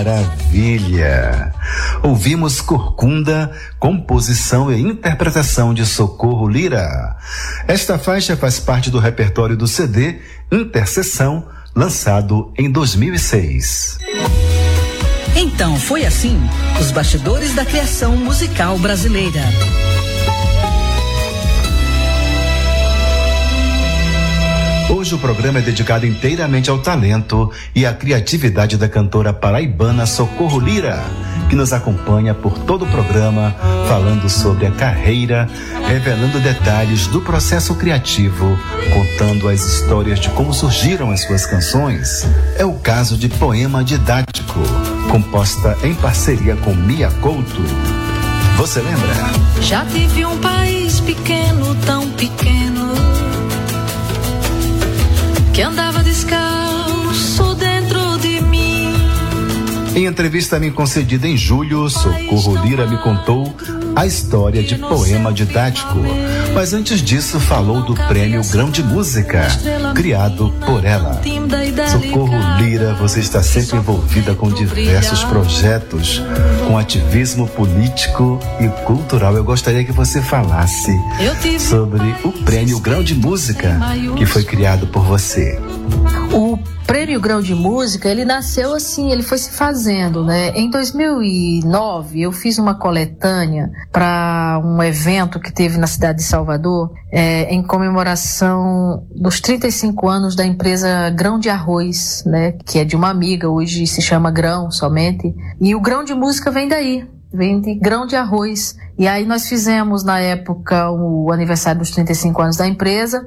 Maravilha! Ouvimos Corcunda, composição e interpretação de Socorro Lira. Esta faixa faz parte do repertório do CD Intercessão, lançado em 2006. Então foi assim, os bastidores da criação musical brasileira. Hoje o programa é dedicado inteiramente ao talento e à criatividade da cantora paraibana Socorro Lira, que nos acompanha por todo o programa, falando sobre a carreira, revelando detalhes do processo criativo, contando as histórias de como surgiram as suas canções. É o caso de Poema Didático, composta em parceria com Mia Couto. Você lembra? Já tive um país pequeno, tão pequeno, que andava descalço dentro de mim. Em entrevista a mim concedida em julho, Socorro Lira me contou a história de Poema Didático. Mas antes disso falou do Prêmio Grão de Música, criado por ela. Socorro Lira, você está sempre envolvida com diversos projetos, com ativismo político e cultural. Eu gostaria que você falasse sobre o Prêmio Grão de Música, que foi criado por você. O Prêmio Grão de Música, ele nasceu assim, ele foi se fazendo, né? Em 2009, eu fiz uma coletânea para um evento que teve na cidade de Salvador, em comemoração dos 35 anos da empresa Grão de Arroz, né? Que é de uma amiga, hoje se chama Grão somente. E o Grão de Música vem daí, vem de grão de arroz. E aí nós fizemos, na época, o aniversário dos 35 anos da empresa,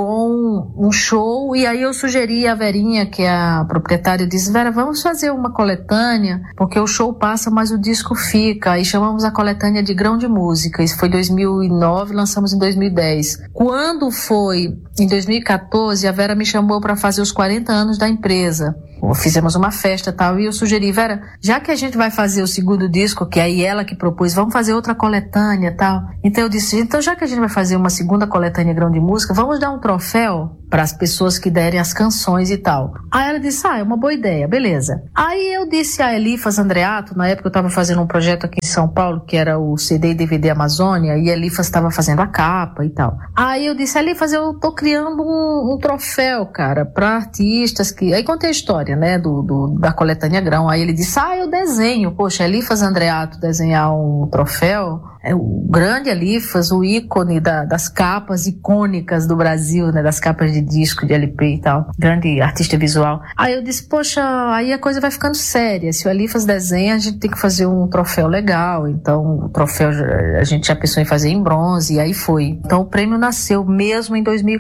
com um show, e aí eu sugeri a Verinha, que é a proprietária, disse: Vera, vamos fazer uma coletânea, porque o show passa, mas o disco fica. Aí chamamos a coletânea de Grão de Música. Isso foi em 2009, lançamos em 2010. Quando foi em 2014, a Vera me chamou para fazer os 40 anos da empresa. Fizemos uma festa e tal, e eu sugeri: Vera, já que a gente vai fazer o segundo disco, que aí ela que propôs, vamos fazer outra coletânea e tal. Então eu disse: então já que a gente vai fazer uma segunda coletânea Grão de Música, vamos dar um troféu para as pessoas que derem as canções e tal. Aí ela disse: é uma boa ideia, beleza. Aí eu disse a Elifas Andreato, na época eu estava fazendo um projeto aqui em São Paulo, que era o CD e DVD Amazônia, e a Elifas estava fazendo a capa e tal. Aí eu disse: Elifas, eu tô criando um troféu, cara, para artistas que... Aí contei a história, né, da coletânea Grão. Aí ele disse: eu desenho. Poxa, Elifas Andreato desenhar um troféu... É o grande Elifas, o ícone das capas icônicas do Brasil, né, das capas de disco, de LP e tal, grande artista visual. Aí eu disse: poxa, aí a coisa vai ficando séria, se o Elifas desenha, a gente tem que fazer um troféu legal. Então o troféu a gente já pensou em fazer em bronze, e aí foi. Então o prêmio nasceu mesmo em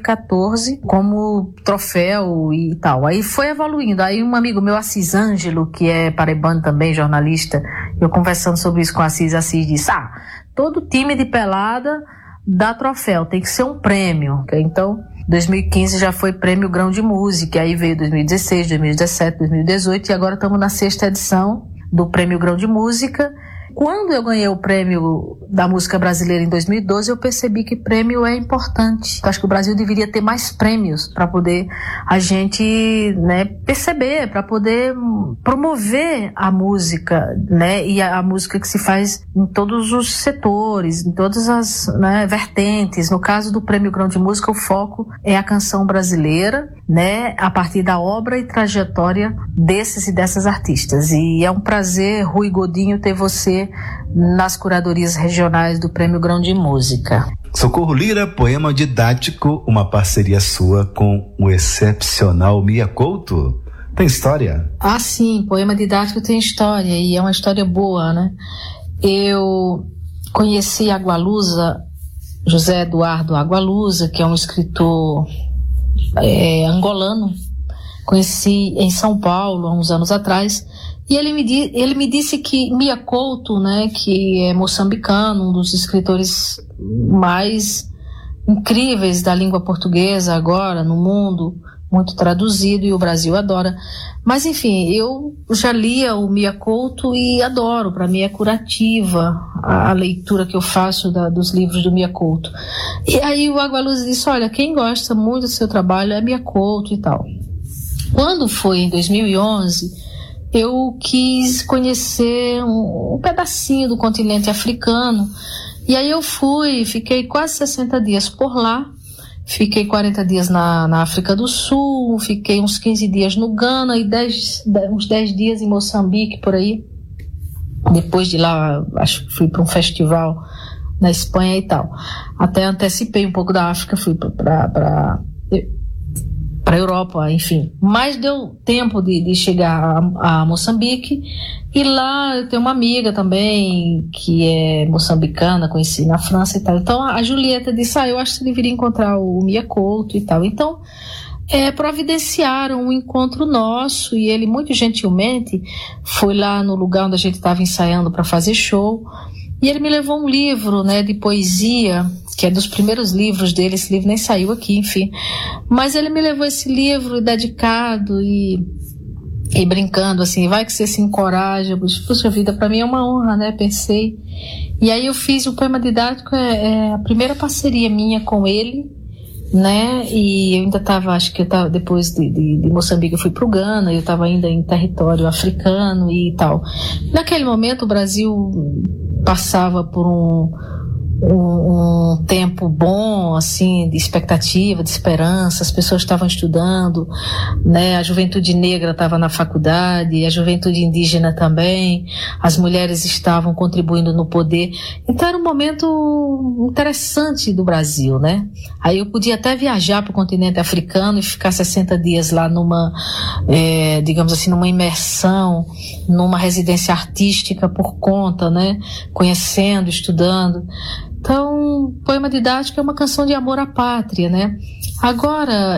2014 como troféu e tal, aí foi evoluindo. Aí um amigo meu, Assis Ângelo, que é paraibano também, jornalista, eu conversando sobre isso com Assis disse: todo time de pelada dá troféu, tem que ser um prêmio. Okay? Então, 2015 já foi Prêmio Grão de Música, aí veio 2016, 2017, 2018 e agora estamos na 6ª edição do Prêmio Grão de Música. Quando eu ganhei o prêmio da música brasileira em 2012, eu percebi que prêmio é importante. Eu acho que o Brasil deveria ter mais prêmios para poder a gente, né, perceber, para poder promover a música, né, e a música que se faz em todos os setores, em todas as, né, vertentes. No caso do Prêmio Grão de Música, o foco é a canção brasileira, né, a partir da obra e trajetória desses e dessas artistas. E é um prazer, Rui Godinho, ter você nas curadorias regionais do Prêmio Grão de Música. Socorro Lira, Poema Didático, uma parceria sua com o excepcional Mia Couto. Tem história? Sim, Poema Didático tem história, e é uma história boa, né? Eu conheci Agualusa, José Eduardo Agualusa, que é um escritor angolano. Conheci em São Paulo há uns anos atrás. E ele me disse que Mia Couto, né, que é moçambicano, um dos escritores mais incríveis da língua portuguesa agora no mundo, muito traduzido, e o Brasil adora. Mas enfim, eu já lia o Mia Couto e adoro, para mim é curativa a leitura que eu faço dos livros do Mia Couto. E aí o Agualusa disse: olha, quem gosta muito do seu trabalho é Mia Couto e tal. Quando foi em 2011, eu quis conhecer um pedacinho do continente africano. E aí eu fiquei quase 60 dias por lá. Fiquei 40 dias na África do Sul, fiquei uns 15 dias no Ghana e uns 10 dias em Moçambique, por aí. Depois de lá, acho que fui para um festival na Espanha e tal. Até antecipei um pouco da África, fui para a Europa, enfim. Mas deu tempo de chegar a Moçambique, e lá eu tenho uma amiga também que é moçambicana, conheci na França e tal. Então a Julieta disse, eu acho que você deveria encontrar o Mia Couto e tal. Então providenciaram um encontro nosso, e ele muito gentilmente foi lá no lugar onde a gente estava ensaiando para fazer show, e ele me levou um livro, né, de poesia, que é dos primeiros livros dele. Esse livro nem saiu aqui, enfim, mas ele me levou esse livro dedicado e brincando assim, vai que você se encoraja. Puxa vida, para mim é uma honra, né, pensei. E aí eu fiz o poema didático, a primeira parceria minha com ele, né, e eu ainda estava, acho que eu tava, depois de Moçambique eu fui para o Ghana, eu estava ainda em território africano e tal. Naquele momento o Brasil passava por um tempo bom, assim, de expectativa, de esperança. As pessoas estavam estudando, né? A juventude negra estava na faculdade, a juventude indígena também, as mulheres estavam contribuindo no poder. Então era um momento interessante do Brasil, né? Aí eu podia até viajar para o continente africano e ficar 60 dias lá numa, digamos assim, numa imersão, numa residência artística por conta, né? Conhecendo, estudando. Então, poema didático é uma canção de amor à pátria, né? Agora,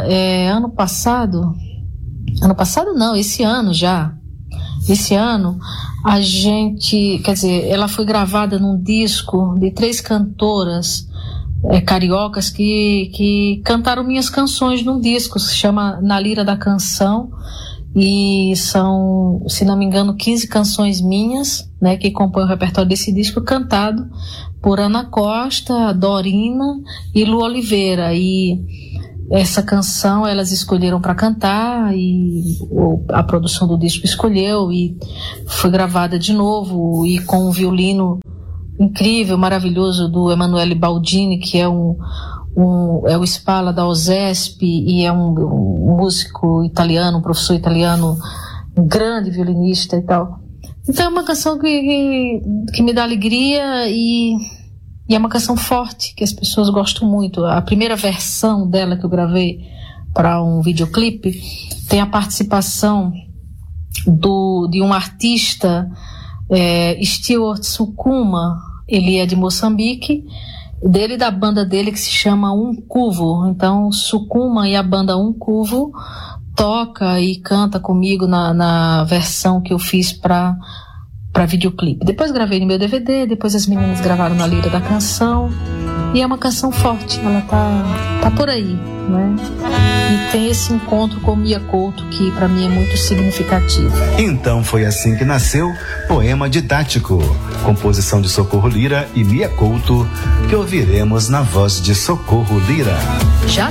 esse ano, a gente, quer dizer, ela foi gravada num disco de 3 cantoras cariocas que cantaram minhas canções num disco, se chama Na Lira da Canção, e são, se não me engano, 15 canções minhas, né, que compõem o repertório desse disco, cantado por Ana Costa, Dorina e Lu Oliveira. E essa canção elas escolheram para cantar, e a produção do disco escolheu, e foi gravada de novo, e com um violino incrível, maravilhoso, do Emanuele Baldini, que é o Spala da OSESP, e é um músico italiano, um professor italiano, um grande violinista e tal. Então é uma canção que me dá alegria, e é uma canção forte, que as pessoas gostam muito. A primeira versão dela que eu gravei para um videoclipe tem a participação de um artista, Stuart Sukuma. Ele é de Moçambique, dele e da banda dele, que se chama Uncuvo. Então Sukuma e a banda Uncuvo toca e canta comigo na versão que eu fiz para videoclipe. Depois gravei no meu DVD, depois as meninas gravaram Na Lira da Canção, e é uma canção forte, ela tá por aí, né? E tem esse encontro com Mia Couto, que para mim é muito significativo. Então foi assim que nasceu Poema Didático, composição de Socorro Lira e Mia Couto, que ouviremos na voz de Socorro Lira. Já